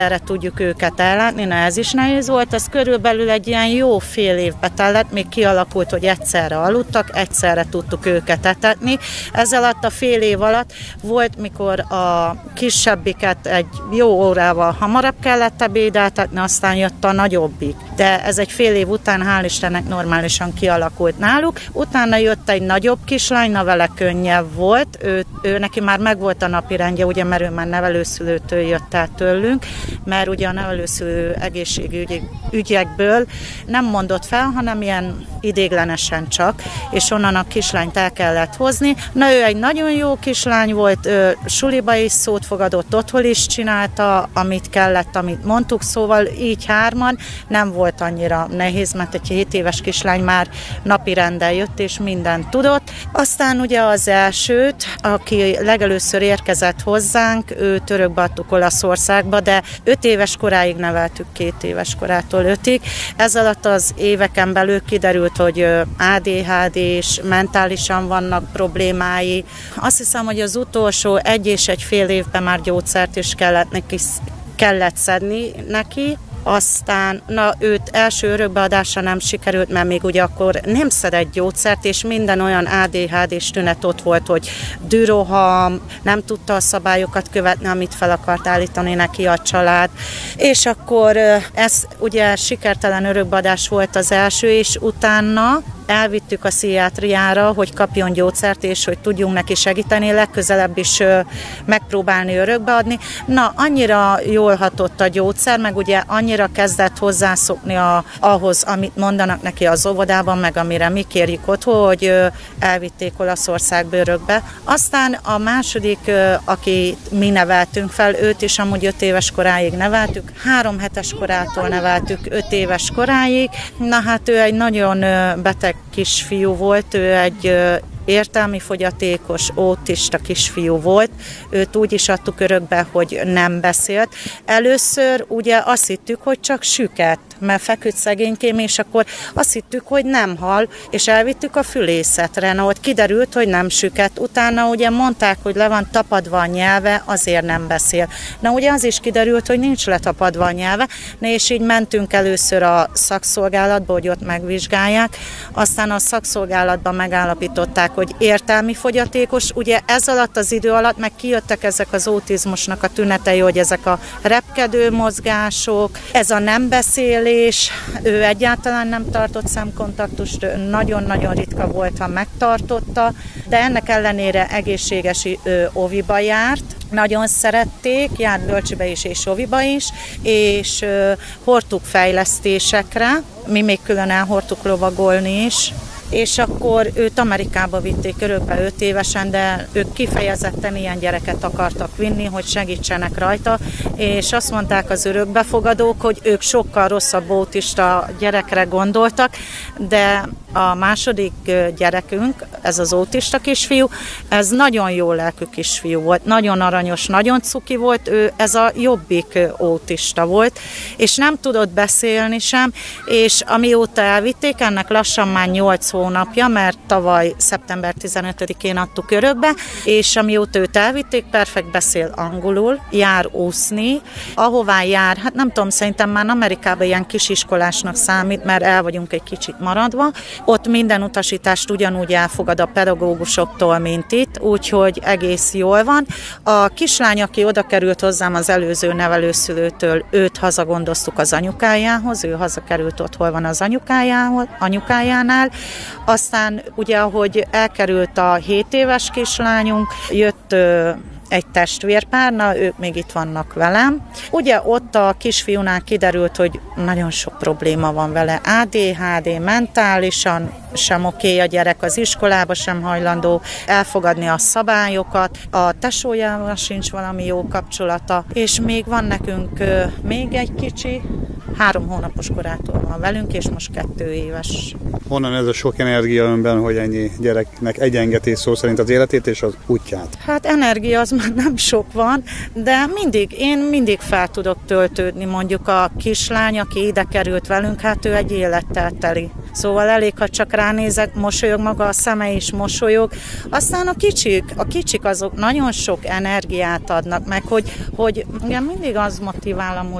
erre tudjuk őket ellátni, na ez is nehéz volt, ez körülbelül egy ilyen jó fél évbe tellett, még kialakult, hogy egyszerre aludtak, egyszerre tudtuk őket etetni. Ez alatt a fél év alatt volt, mikor a kisebbiket egy jó órával hamarabb kellett ebédeltetni, aztán jött a nagyobbik. De ez egy fél év után, hál' Istennek normálisan kialakult náluk. Utána jött egy nagyobb kislány, na vele könnyebb volt, ő neki már megvolt a napirendje, ugye, mert ő már nevelőszülőtől jött el tőlünk, mert ugye a nevelőszülő egészségügyi ügyekből nem mondott fel, hanem ilyen idéglenesen csak, és onnan a kislányt el kellett hozni. Na, ő egy nagyon jó kislány volt, suliba is szót fogadott, otthon is csinálta, amit kellett, amit mondtuk, szóval így hárman nem volt annyira nehéz, mert egy 7 éves kislány már napirenden jött, és mindent tudott. Aztán ugye az elsőt, aki legelőször érkezett hozzánk, őt örökbe adtuk Olaszországba, de 5 éves koráig neveltük, 2 éves korától 5-ig. Ez alatt az éveken belül kiderült, hogy ADHD-s, mentálisan vannak problémái. Azt hiszem, hogy az utolsó 1 és egy fél évben már gyógyszert is kellett szedni neki. Aztán, őt első örökbeadásra nem sikerült, mert még ugye akkor nem szedett gyógyszert, és minden olyan ADHD-s tünet ott volt, hogy düroham, nem tudta a szabályokat követni, amit fel akart állítani neki a család. És akkor ez ugye sikertelen örökbeadás volt az első, és utána elvittük a pszichiátriára, hogy kapjon gyógyszert, és hogy tudjunk neki segíteni, legközelebb is megpróbálni örökbeadni. Na, annyira jól hatott a gyógyszer, meg ugye annyira kezdett hozzászokni ahhoz, amit mondanak neki az óvodában, meg amire mi kérjük otthon, hogy elvitték Olaszországba örökbe. Aztán a második, aki mi neveltünk fel, őt is amúgy 5 éves koráig neveltük, 3 hetes korától neveltük 5 éves koráig. Na hát ő egy nagyon beteg kisfiú volt, ő egy értelmi fogyatékos, autista kisfiú volt. Őt úgy is adtuk örökbe, hogy nem beszélt. Először ugye azt hittük, hogy csak süket, mert feküdt szegénykém, és akkor azt hittük, hogy nem hal, és elvittük a fülészetre. Na, ott kiderült, hogy nem süket. Utána ugye mondták, hogy le van tapadva a nyelve, azért nem beszél. Na, ugye az is kiderült, hogy nincs letapadva a nyelve, és így mentünk először a szakszolgálatba, hogy ott megvizsgálják. Aztán a szakszolgálatban megállapították, hogy értelmi fogyatékos. Ugye ez alatt az idő alatt meg kijöttek ezek az autizmusnak a tünetei, hogy ezek a repkedő mozgások, ez a nem beszélés, ő egyáltalán nem tartott szemkontaktust, nagyon-nagyon ritka volt, ha megtartotta, de ennek ellenére egészséges óviba járt. Nagyon szerették, járt bölcsibe is és óviba is, és hordtuk fejlesztésekre, mi még külön elhordtuk lovagolni is, és akkor őt Amerikába vitték örökbe 5 évesen, de ők kifejezetten ilyen gyereket akartak vinni, hogy segítsenek rajta, és azt mondták az örökbefogadók, hogy ők sokkal rosszabb autista gyerekre gondoltak, de a második gyerekünk, ez az autista kisfiú, ez nagyon jó lelkű kisfiú volt, nagyon aranyos, nagyon cuki volt, ő ez a jobbik autista volt, és nem tudott beszélni sem, és amióta elvitték, ennek lassan már 8 hónapja, mert tavaly szeptember 15-én adtuk örökbe, és amióta őt elvitték, perfekt beszél angolul, jár úszni, ahová jár, hát nem tudom, szerintem már Amerikában ilyen kisiskolásnak számít, mert el vagyunk egy kicsit maradva, ott minden utasítást ugyanúgy elfogad a pedagógusoktól, mint itt, úgyhogy egész jól van. A kislány, aki oda került hozzám az előző nevelőszülőtől, őt hazagondoztuk az anyukájához, ő hazakerült, ott hol van az anyukájánál. Aztán ugye, ahogy elkerült a 7 éves kislányunk, jött egy testvérpár, na ők még itt vannak velem. Ugye ott a kisfiúnál kiderült, hogy nagyon sok probléma van vele. ADHD, mentálisan sem oké, a gyerek az iskolába sem hajlandó elfogadni a szabályokat, a tesójával sincs valami jó kapcsolata, és még van nekünk még egy kicsi, 3 hónapos korától van velünk, és most 2 éves. Honnan ez a sok energia önben, hogy ennyi gyereknek egyengetés szó szerint az életét és az útját? Hát energia az már nem sok van, de én mindig fel tudok töltődni, mondjuk a kislány, aki ide került velünk, hát ő egy élettel teli. Szóval elég, ha csak ránézek, mosolyog maga, a szeme is mosolyog. Aztán a kicsik azok nagyon sok energiát adnak meg, hogy igen, mindig az motiválom,